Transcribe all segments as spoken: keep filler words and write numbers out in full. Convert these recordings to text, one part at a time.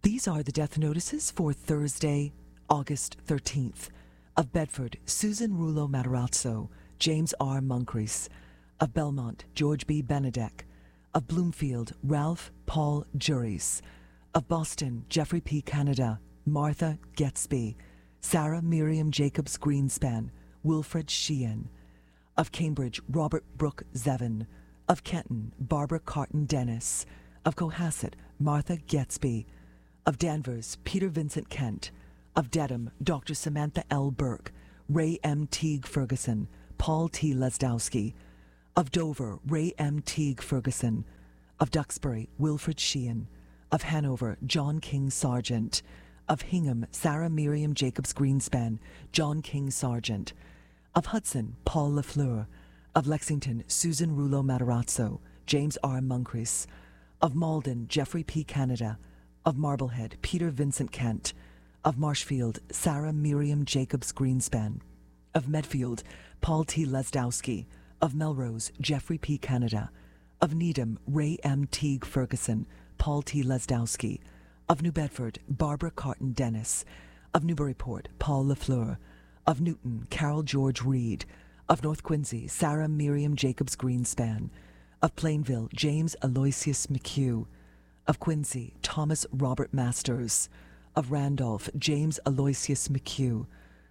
These are the death notices for Thursday, August thirteenth. Of Bedford, Susan Rulo Matarazzo, James R. Moncrief. Of Belmont, George B. Benedek. Of Bloomfield, Ralph Paul Juris. Of Boston, Jeffrey P. Canada, Martha Getsby, Sarah Miriam Jacobs Greenspan, Wilfred Sheehan. Of Cambridge, Robert Brooke Zevin. Of Kenton, Barbara Carton Dennis. Of Cohasset, Martha Getsby. Of Danvers, Peter Vincent Kent. Of Dedham, Doctor Samantha L. Burke, Ray M. Teague Ferguson, Paul T. Lesdowski. Of Dover, Ray M. Teague Ferguson. Of Duxbury, Wilfred Sheehan. Of Hanover, John King Sargent. Of Hingham, Sarah Miriam Jacobs Greenspan, John King Sargent. Of Hudson, Paul Lafleur. Of Lexington, Susan Rulo Matarazzo, James R. Moncrief. Of Malden, Jeffrey P. Canada. Of Marblehead, Peter Vincent Kent. Of Marshfield, Sarah Miriam Jacobs Greenspan. Of Medfield, Paul T. Lesdowski. Of Melrose, Jeffrey P. Canada. Of Needham, Ray M. Teague Ferguson, Paul T. Lesdowski. Of New Bedford, Barbara Carton Dennis. Of Newburyport, Paul Lafleur. Of Newton, Carol George Reed. Of North Quincy, Sarah Miriam Jacobs Greenspan. Of Plainville, James Aloysius McHugh. Of Quincy, Thomas Robert Masters. Of Randolph, James Aloysius McHugh.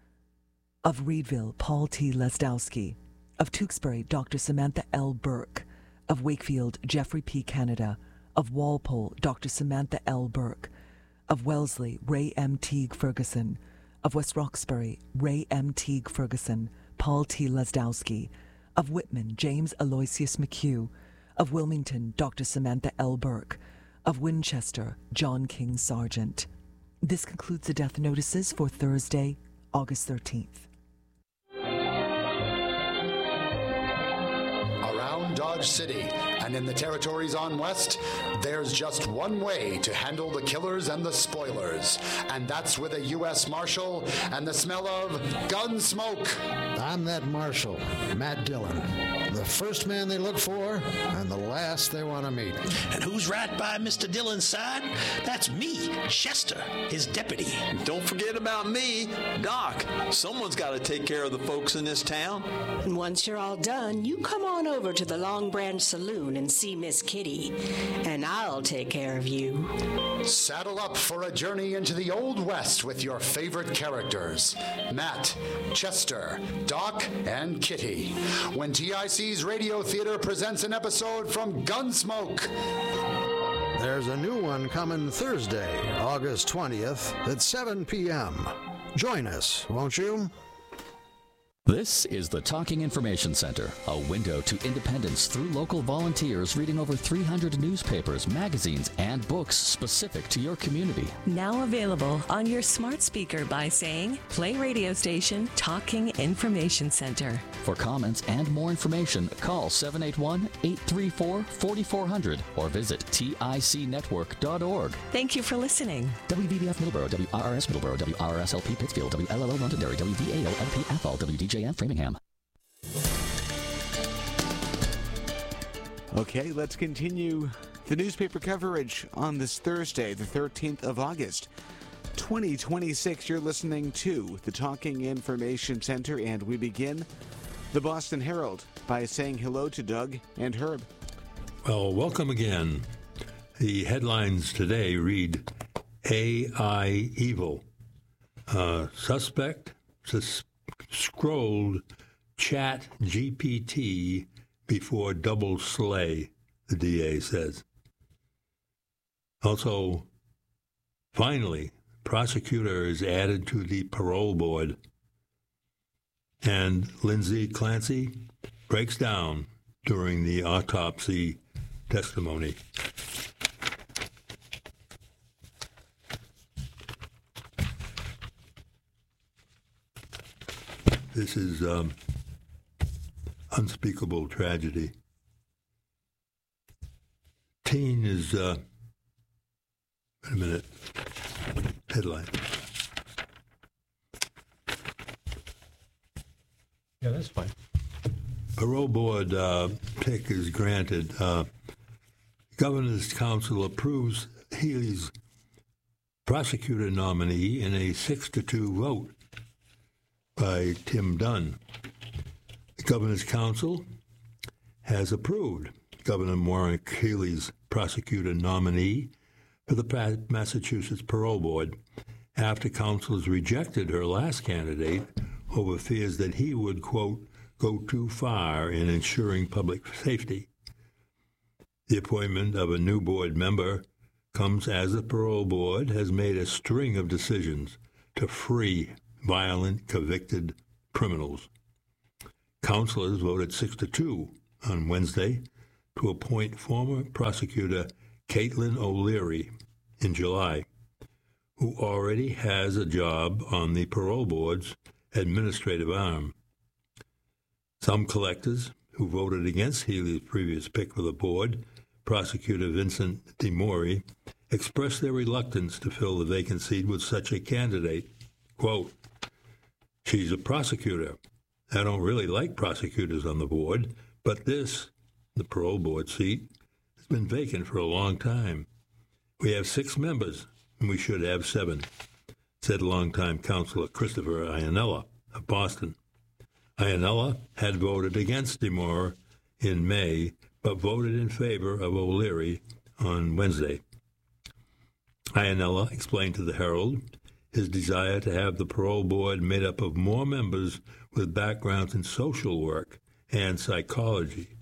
Of Reedville, Paul T. Lesdowski. Of Tewksbury, Doctor Samantha L. Burke. Of Wakefield, Jeffrey P. Canada. Of Walpole, Doctor Samantha L. Burke. Of Wellesley, Ray M. Teague Ferguson. Of West Roxbury, Ray M. Teague Ferguson, Paul T. Lesdowski. Of Whitman, James Aloysius McHugh. Of Wilmington, Doctor Samantha L. Burke. Of Winchester, John King Sargent. This concludes the death notices for Thursday, August thirteenth. Around Dodge City and in the territories on West, there's just one way to handle the killers and the spoilers, and that's with a U S Marshal and the smell of gun smoke. I'm that Marshal, Matt Dillon. The first man they look for and the last they want to meet. And who's right by Mister Dillon's side? That's me, Chester, his deputy. Don't forget about me, Doc. Someone's got to take care of the folks in this town. And once you're all done, you come on over to the Long Branch Saloon and see Miss Kitty, and I'll take care of you. Saddle up for a journey into the Old West with your favorite characters, Matt, Chester, Doc, and Kitty, when T I C's Radio Theater presents an episode from Gunsmoke. There's a new one coming Thursday, August twentieth at seven p.m. Join us, won't you? This is the Talking Information Center, a window to independence through local volunteers reading over three hundred newspapers, magazines, and books specific to your community. Now available on your smart speaker by saying, play radio station Talking Information Center. For comments and more information, call seven eight one, eight three four, four four zero zero or visit tic network dot org. Thank you for listening. W V B F Middleborough, W R R S Middleborough, W R R S L P Pittsfield, W L L O Londonderry, W V A O L P Athol, W D J M Framingham. Okay, let's continue the newspaper coverage on this Thursday, the thirteenth of August, twenty twenty-six. You're listening to the Talking Information Center, and we begin the Boston Herald by saying hello to Doug and Herb. Well, welcome again. The headlines today read, A I evil. Uh, suspect sus- scrolled Chat G P T before double slay, the D A says. Also, finally, prosecutor is added to the parole board. And Lindsay Clancy breaks down during the autopsy testimony. This is um, unspeakable tragedy. Teen is, uh, wait a minute, headline. Yeah, that's fine. Parole board uh, pick is granted. Uh, Governor's Council approves Healy's prosecutor nominee in a six to two vote by Tim Dunn. The Governor's Council has approved Governor Maura Healey's prosecutor nominee for the Massachusetts Parole Board after councils rejected her last candidate over fears that he would, quote, go too far in ensuring public safety. The appointment of a new board member comes as the parole board has made a string of decisions to free violent convicted criminals. Councilors voted six to two on Wednesday to appoint former prosecutor Caitlin O'Leary in July, who already has a job on the parole board's administrative arm. Some collectors who voted against Healey's previous pick for the board, Prosecutor Vincent DeMori, expressed their reluctance to fill the vacant seat with such a candidate. Quote, she's a prosecutor. I don't really like prosecutors on the board, but this, the parole board seat, has been vacant for a long time. We have six members, and we should have seven, said longtime Councilor Christopher Iannella of Boston. Iannella had voted against DeMori in May, but voted in favor of O'Leary on Wednesday. Iannella explained to the Herald his desire to have the parole board made up of more members with backgrounds in social work and psychology.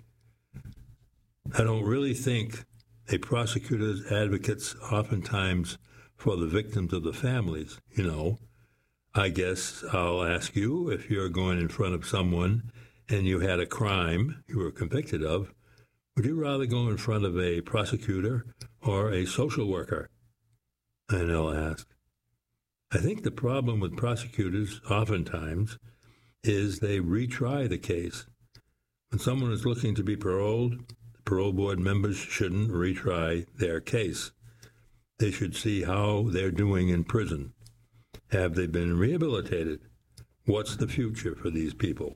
I don't really think a prosecutor's advocates oftentimes for the victims of the families, you know. I guess I'll ask you, if you're going in front of someone and you had a crime you were convicted of, would you rather go in front of a prosecutor or a social worker? Iannella asked. I think the problem with prosecutors oftentimes is they retry the case. When someone is looking to be paroled, the parole board members shouldn't retry their case. They should see how they're doing in prison. Have they been rehabilitated? What's the future for these people?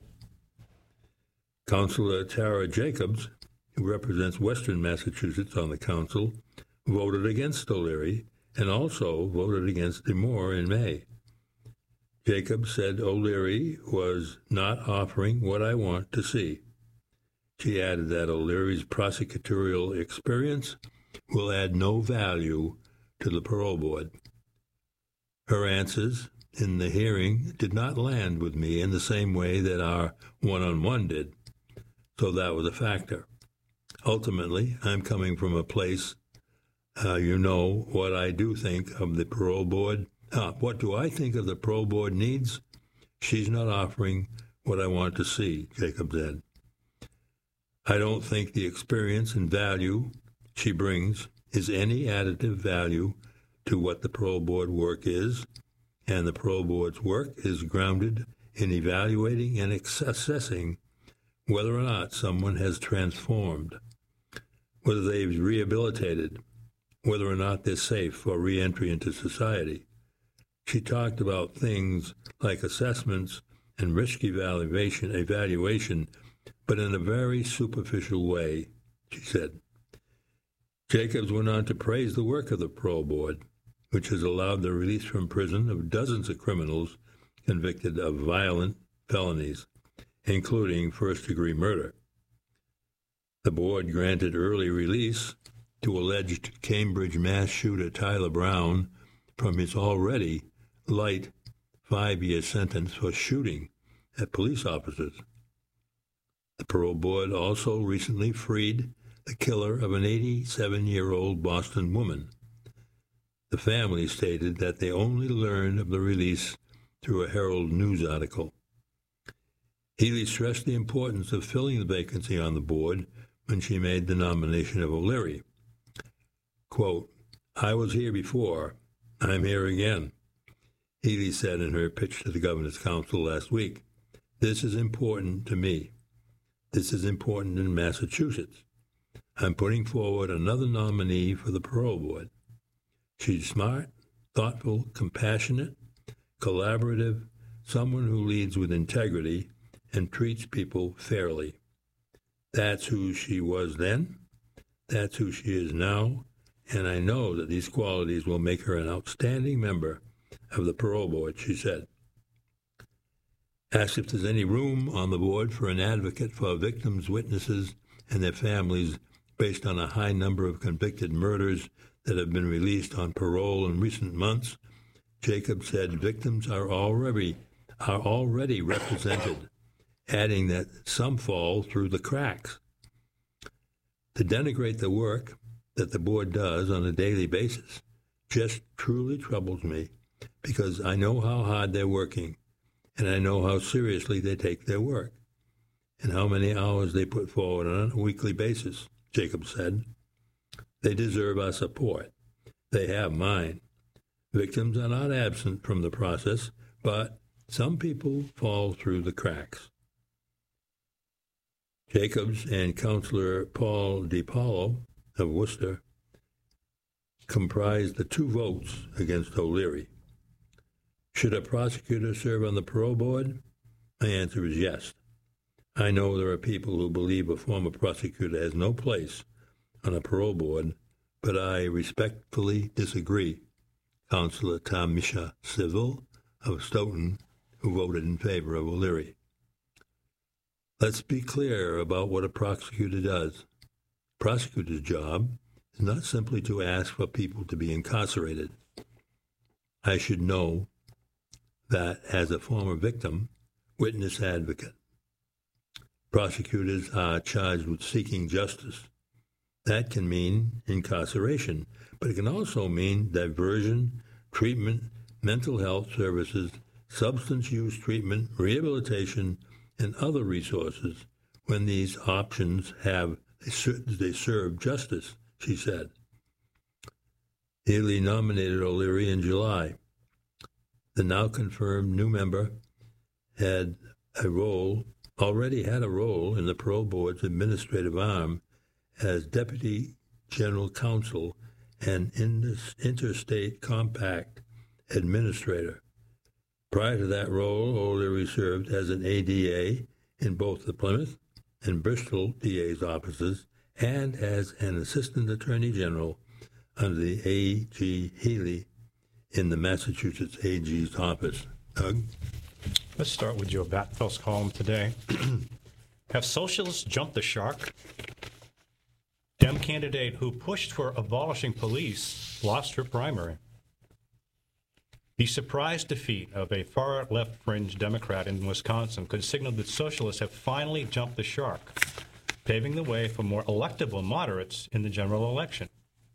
Councilor Tara Jacobs, who represents Western Massachusetts on the council, voted against O'Leary and also voted against DeMori in May. Jacobs said O'Leary was not offering what I want to see. She added that O'Leary's prosecutorial experience will add no value to the parole board. Her answers in the hearing did not land with me in the same way that our one-on-one did, so that was a factor. Ultimately, I'm coming from a place, uh, you know, what I do think of the parole board. Uh, what do I think of the parole board needs? She's not offering what I want to see, Jacob said. I don't think the experience and value she brings is any additive value to what the parole board work is, and the parole board's work is grounded in evaluating and assessing whether or not someone has transformed, whether they've rehabilitated, whether or not they're safe for reentry into society. She talked about things like assessments and risk evaluation, evaluation, but in a very superficial way, she said. Jacobs went on to praise the work of the parole board, which has allowed the release from prison of dozens of criminals convicted of violent felonies, including first-degree murder. The board granted early release to alleged Cambridge mass shooter Tyler Brown from his already light five-year sentence for shooting at police officers. The parole board also recently freed the killer of an eighty-seven-year-old Boston woman. The family stated that they only learned of the release through a Herald News article. Healey stressed the importance of filling the vacancy on the board when she made the nomination of O'Leary. Quote, I was here before. I'm here again, Healey said in her pitch to the Governor's Council last week. This is important to me. This is important in Massachusetts. I'm putting forward another nominee for the parole board. She's smart, thoughtful, compassionate, collaborative, someone who leads with integrity and treats people fairly. That's who she was then, that's who she is now, and I know that these qualities will make her an outstanding member of the parole board, she said. Asked if there's any room on the board for an advocate for victims, witnesses, and their families based on a high number of convicted murders that have been released on parole in recent months, Jacobs said victims are already are already represented, adding that some fall through the cracks. To denigrate the work that the board does on a daily basis just truly troubles me, because I know how hard they're working, and I know how seriously they take their work, and how many hours they put forward on a weekly basis, Jacobs said. They deserve our support. They have mine. Victims are not absent from the process, but some people fall through the cracks. Jacobs and Councillor Paul DiPaolo of Worcester comprised the two votes against O'Leary. Should a prosecutor serve on the parole board? My answer is yes. I know there are people who believe a former prosecutor has no place on a parole board, but I respectfully disagree. Councillor Tamisha Civil of Stoughton, who voted in favor of O'Leary. Let's be clear about what a prosecutor does. A prosecutor's job is not simply to ask for people to be incarcerated. I should know that as a former victim, witness advocate. Prosecutors are charged with seeking justice. That can mean incarceration, but it can also mean diversion, treatment, mental health services, substance use treatment, rehabilitation, and other resources when these options have they serve justice, she said. Healy nominated O'Leary in July. The now confirmed new member had a role, already had a role in the parole board's administrative arm as Deputy General Counsel and Interstate Compact Administrator. Prior to that role, O'Leary served as an A D A in both the Plymouth and Bristol D A's offices and as an Assistant Attorney General under the A G Healy in the Massachusetts A G's office. Doug? Let's start with your Batfels column today. Have socialists jumped the shark? Dem candidate who pushed for abolishing police lost her primary. The surprise defeat of a far-left fringe Democrat in Wisconsin could signal that socialists have finally jumped the shark, paving the way for more electable moderates in the general election.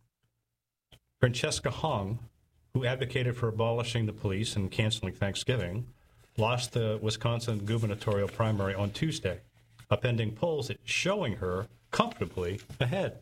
Francesca Hong, who advocated for abolishing the police and canceling Thanksgiving, lost the Wisconsin gubernatorial primary on Tuesday, upending polls showing her comfortably ahead.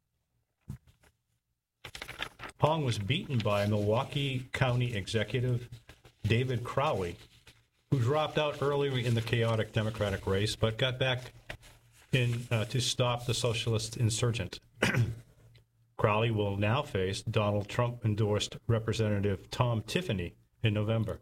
Hong was beaten by Milwaukee County Executive David Crowley, who dropped out earlier in the chaotic Democratic race but got back in uh, to stop the socialist insurgent. Crowley will now face Donald Trump-endorsed Representative Tom Tiffany in November.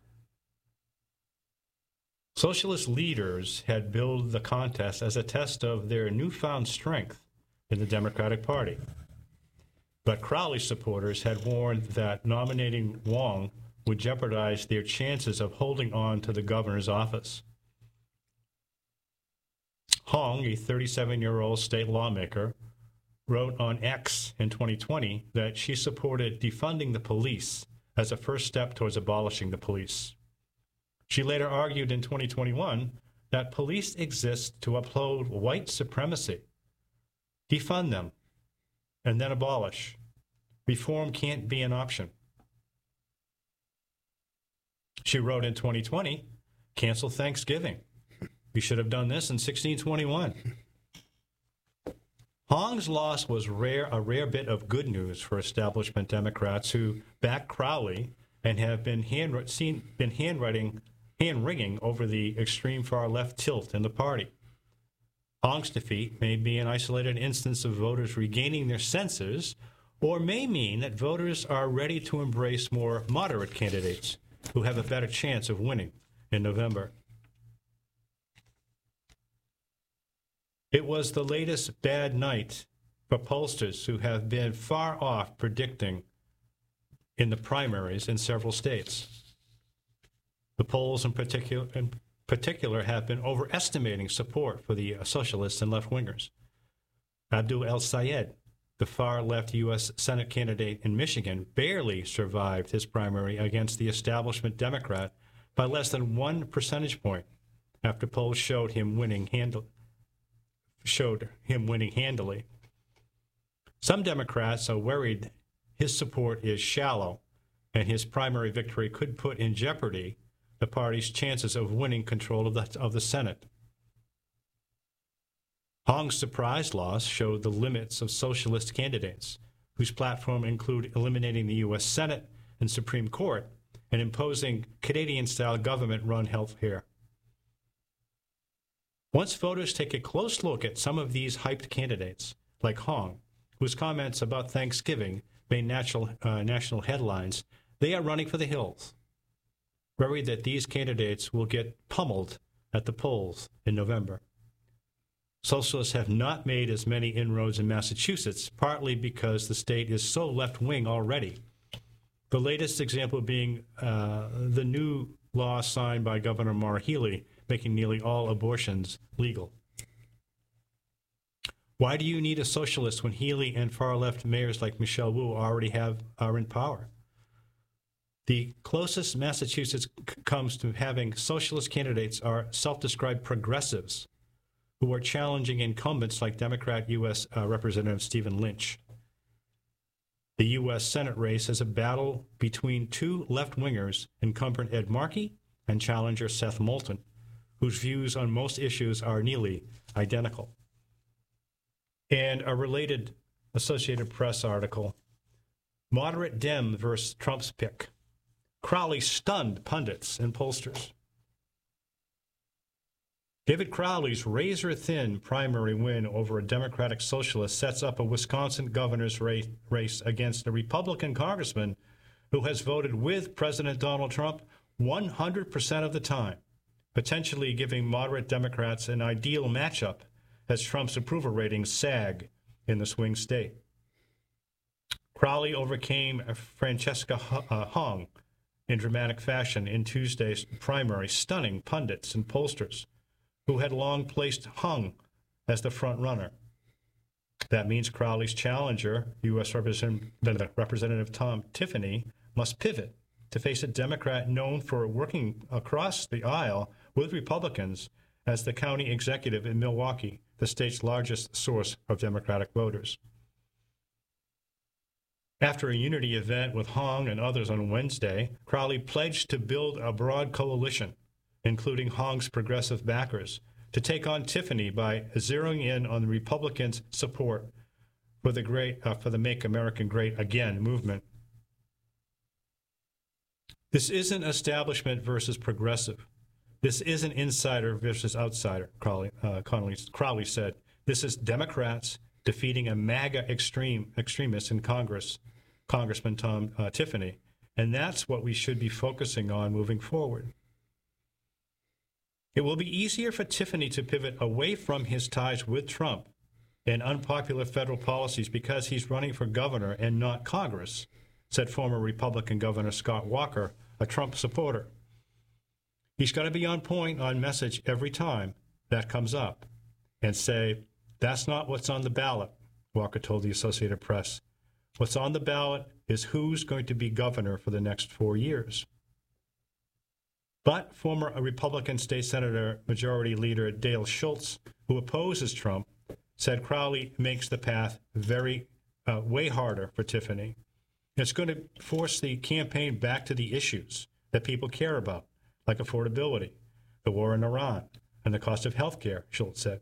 Socialist leaders had billed the contest as a test of their newfound strength in the Democratic Party. But Crowley supporters had warned that nominating Wong would jeopardize their chances of holding on to the governor's office. Hong, a thirty-seven-year-old state lawmaker, wrote on X in twenty twenty that she supported defunding the police as a first step towards abolishing the police. She later argued in twenty twenty-one that police exist to uphold white supremacy. Defund them, and then abolish. Reform can't be an option. She wrote in twenty twenty, cancel Thanksgiving. We should have done this in sixteen twenty-one. Hong's loss was rare, a rare bit of good news for establishment Democrats who back Crowley and have been hand seen been handwriting, hand-wringing over the extreme far-left tilt in the party. Hong's defeat may be an isolated instance of voters regaining their senses, or may mean that voters are ready to embrace more moderate candidates who have a better chance of winning in November. It was the latest bad night for pollsters who have been far off predicting in the primaries in several states. The polls in particular, in particular have been overestimating support for the socialists and left-wingers. Abdul El-Sayed, the far-left U S Senate candidate in Michigan, barely survived his primary against the establishment Democrat by less than one percentage point after polls showed him winning handle, showed him winning handily. Some Democrats are worried his support is shallow, and his primary victory could put in jeopardy the party's chances of winning control of the, of the Senate. Hong's surprise loss showed the limits of socialist candidates, whose platform include eliminating the U S Senate and Supreme Court and imposing Canadian-style government-run health care. Once voters take a close look at some of these hyped candidates, like Hong, whose comments about Thanksgiving made national, uh, national headlines, they are running for the hills, worried that these candidates will get pummeled at the polls in November. Socialists have not made as many inroads in Massachusetts, partly because the state is so left-wing already. The latest example being uh, the new law signed by Governor Maura Healey, making nearly all abortions legal. Why do you need a socialist when Healey and far-left mayors like Michelle Wu already have are in power? The closest Massachusetts c- comes to having socialist candidates are self-described progressives who are challenging incumbents like Democrat U S Uh, Representative Stephen Lynch. The U S Senate race is a battle between two left-wingers, incumbent Ed Markey and challenger Seth Moulton, whose views on most issues are nearly identical. And a related Associated Press article, Moderate Dem versus Trump's pick. Crowley stunned pundits and pollsters. David Crowley's razor-thin primary win over a Democratic socialist sets up a Wisconsin governor's race against a Republican congressman who has voted with President Donald Trump one hundred percent of the time, potentially giving moderate Democrats an ideal matchup as Trump's approval ratings sag in the swing state. Crowley overcame Francesca Hong in dramatic fashion in Tuesday's primary, stunning pundits and pollsters who had long placed Hung as the front runner. That means Crowley's challenger, U S Representative, Representative Tom Tiffany, must pivot to face a Democrat known for working across the aisle with Republicans as the county executive in Milwaukee, the state's largest source of Democratic voters. After a unity event with Hong and others on Wednesday, Crowley pledged to build a broad coalition, including Hong's progressive backers, to take on Tiffany by zeroing in on the Republicans' support for the great uh, for the Make America Great Again movement. This isn't establishment versus progressive. This isn't insider versus outsider, Crowley, uh, Connolly, Crowley said. This is Democrats defeating a MAGA extreme extremist in Congress, Congressman Tom uh, Tiffany, and that's what we should be focusing on moving forward. It will be easier for Tiffany to pivot away from his ties with Trump and unpopular federal policies because he's running for governor and not Congress, said former Republican Governor Scott Walker, a Trump supporter. He's got to be on point, on message every time that comes up and say, that's not what's on the ballot, Walker told the Associated Press. What's on the ballot is who's going to be governor for the next four years. But former Republican State Senator Majority Leader Dale Schultz, who opposes Trump, said Crowley makes the path very, uh, way harder for Tiffany. It's going to force the campaign back to the issues that people care about, like affordability, the war in Iran, and the cost of health care, Schultz said.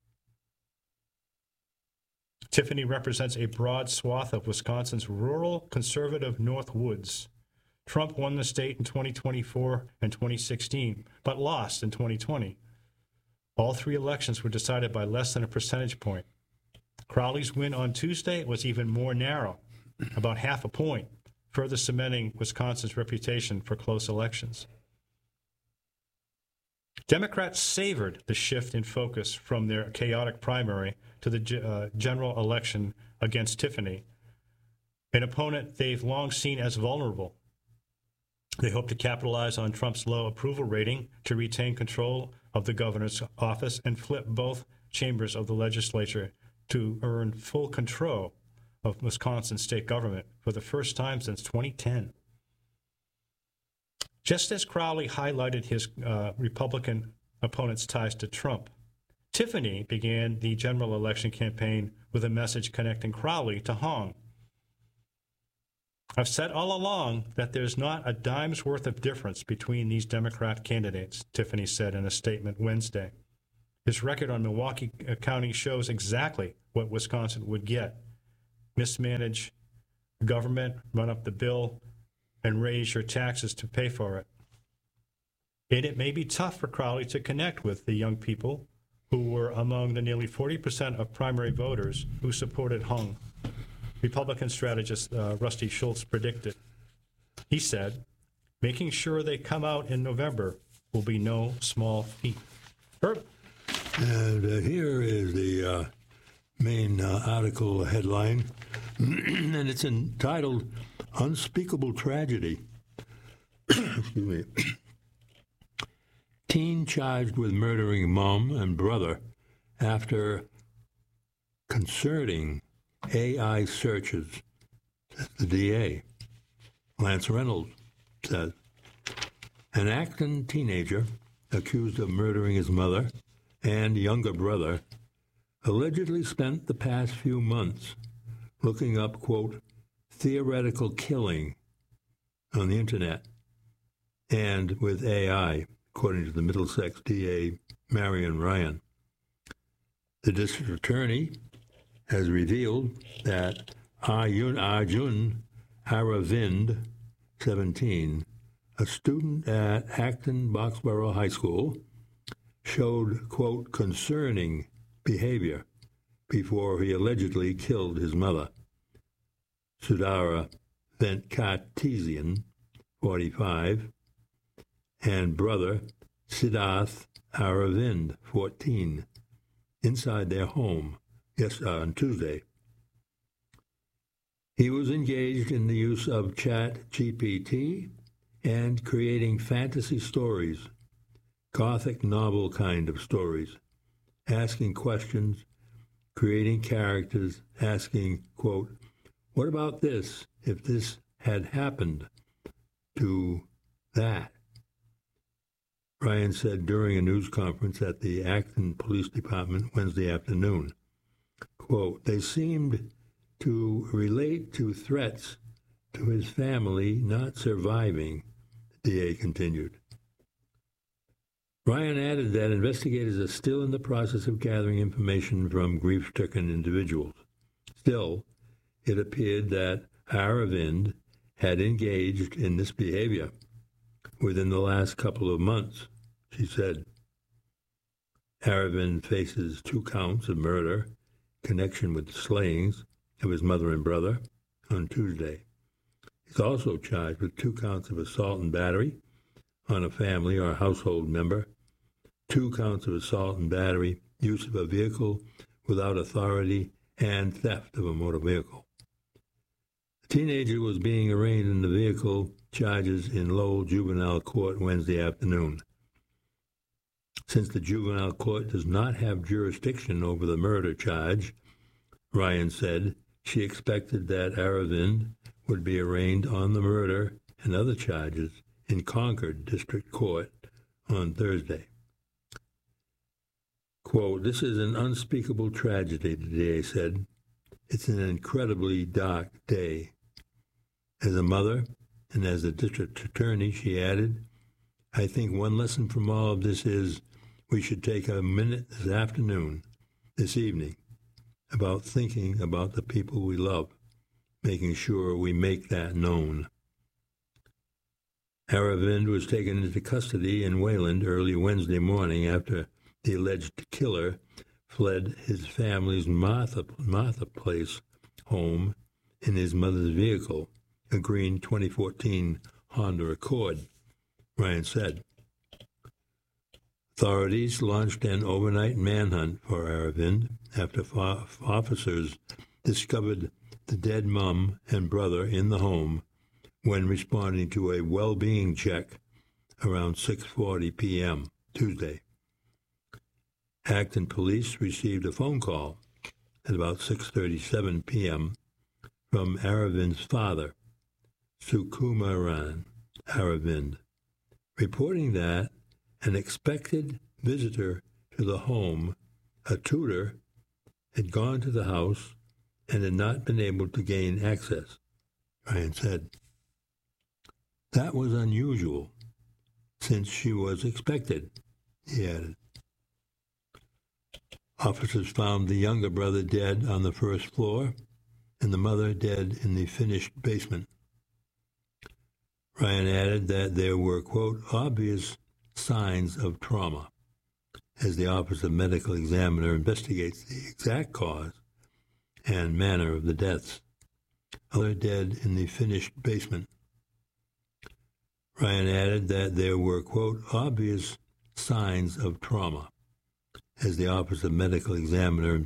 Tiffany represents a broad swath of Wisconsin's rural, conservative North Woods. Trump won the state in twenty twenty-four and twenty sixteen, but lost in twenty twenty. All three elections were decided by less than a percentage point. Crowley's win on Tuesday was even more narrow, about half a point, further cementing Wisconsin's reputation for close elections. Democrats savored the shift in focus from their chaotic primary to the uh, general election against Tiffany, an opponent they've long seen as vulnerable. They hope to capitalize on Trump's low approval rating to retain control of the governor's office and flip both chambers of the legislature to earn full control of Wisconsin state government for the first time since twenty ten. Just as Crowley highlighted his uh, Republican opponent's ties to Trump, Tiffany began the general election campaign with a message connecting Crowley to Hong. I've said all along that there's not a dime's worth of difference between these Democrat candidates, Tiffany said in a statement Wednesday. His record on Milwaukee County shows exactly what Wisconsin would get. Mismanage government, run up the bill, and raise your taxes to pay for it. And it may be tough for Crowley to connect with the young people who were among the nearly forty percent of primary voters who supported Hung. Republican strategist uh, Rusty Schultz predicted. He said, making sure they come out in November will be no small feat. Herb? And uh, here is the uh, main uh, article headline, and it's entitled Unspeakable Tragedy. Excuse me. Teen charged with murdering mom and brother after concerning A I searches, the D A. Lance Reynolds says. An Acton teenager accused of murdering his mother and younger brother allegedly spent the past few months looking up, quote, theoretical killing on the internet and with A I, according to the Middlesex D A, Marion Ryan. The district attorney has revealed that Arjun, Arjun Aravind, seventeen, a student at Acton Boxborough High School, showed, quote, concerning behavior before he allegedly killed his mother. Sudhara Venkatesian, forty-five, and brother Siddharth Aravind, fourteen, inside their home yes, uh, on Tuesday. He was engaged in the use of Chat G P T and creating fantasy stories, Gothic novel kind of stories, asking questions, creating characters, asking, quote, what about this if this had happened to that? Ryan said during a news conference at the Acton Police Department Wednesday afternoon, quote, they seemed to relate to threats to his family not surviving, the D A continued. Ryan added that investigators are still in the process of gathering information from grief-stricken individuals. Still, it appeared that Aravind had engaged in this behavior within the last couple of months, she said. Aravind faces two counts of murder, connection with the slayings of his mother and brother on Tuesday. He's also charged with two counts of assault and battery on a family or household member, two counts of assault and battery, use of a vehicle without authority, and theft of a motor vehicle. The teenager was being arraigned in the vehicle charges in Lowell Juvenile Court Wednesday afternoon. Since the juvenile court does not have jurisdiction over the murder charge, Ryan said she expected that Aravind would be arraigned on the murder and other charges in Concord District Court on Thursday. Quote, this is an unspeakable tragedy, the D A said. It's an incredibly dark day. As a mother and as a district attorney, she added, I think one lesson from all of this is we should take a minute this afternoon, this evening, about thinking about the people we love, making sure we make that known. Aravind was taken into custody in Wayland early Wednesday morning after the alleged killer fled his family's Martha, Martha Place home in his mother's vehicle, a green twenty fourteen Honda Accord, Ryan said. Authorities launched an overnight manhunt for Aravind after fo- officers discovered the dead mom and brother in the home when responding to a well-being check around six forty p.m. Tuesday. Acton police received a phone call at about six thirty-seven p.m. from Aravind's father, Sukumaran Aravind, reporting that an expected visitor to the home, a tutor, had gone to the house and had not been able to gain access. Ryan said, "That was unusual, since she was expected," he added. Officers found the younger brother dead on the first floor and the mother dead in the finished basement. Ryan added that there were, quote, obvious signs of trauma as the Office of Medical Examiner investigates the exact cause and manner of the deaths. Other dead in the finished basement. Ryan added that there were, quote, obvious signs of trauma as the Office of Medical Examiner